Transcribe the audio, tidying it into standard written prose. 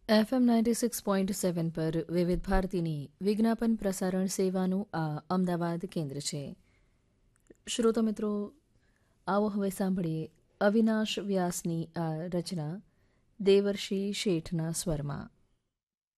FM 96.7 પર વિવિધ ભારતીની વિજ્ઞાપન પ્રસારણ સેવાનું આ અમદાવાદ કેન્દ્ર છે. શ્રોતા મિત્રો, આવો હવે સાંભળીએ અવિનાશ વ્યાસની આ રચના દેવર્ષિ શેઠના સ્વરમાં.